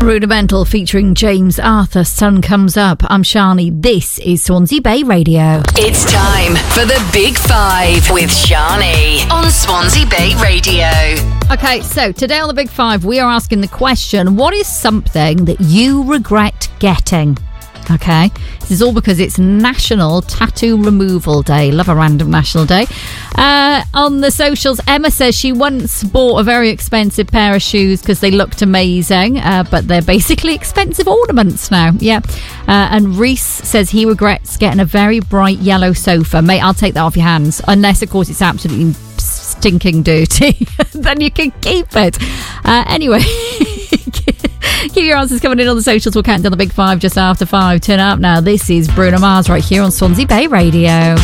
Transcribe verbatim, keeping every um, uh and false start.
Rudimental featuring James Arthur, Sun Comes Up. I'm Shani. This is Swansea Bay Radio. It's time for the Big Five with Shani on Swansea Bay Radio. Okay, so today on the Big Five, we are asking the question, what is something that you regret getting? Okay, this is all because it's National Tattoo Removal Day. Love a random national day. Uh, on the socials, Emma says she once bought a very expensive pair of shoes because they looked amazing, uh, but they're basically expensive ornaments now. Yeah. Uh, and Reese says he regrets getting a very bright yellow sofa. Mate, I'll take that off your hands, unless, of course, it's absolutely stinking dirty. Then you can keep it. Uh, anyway... Keep your answers coming in on the socials. We'll count down the Big Five just after five. Turn up now. This is Bruno Mars right here on Swansea Bay Radio.